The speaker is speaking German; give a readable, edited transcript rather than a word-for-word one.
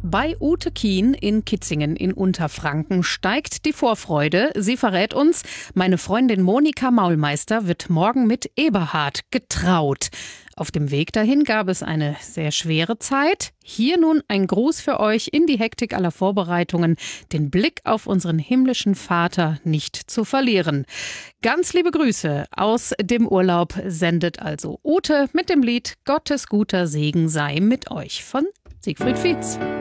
Bei Ute Kien in Kitzingen in Unterfranken steigt die Vorfreude. Sie verrät uns, meine Freundin Monika Maulmeister wird morgen mit Eberhard getraut. Auf dem Weg dahin gab es eine sehr schwere Zeit. Hier nun ein Gruß für euch in die Hektik aller Vorbereitungen, den Blick auf unseren himmlischen Vater nicht zu verlieren. Ganz liebe Grüße aus dem Urlaub sendet also Ute mit dem Lied Gottes guter Segen sei mit euch von Siegfried Fietz.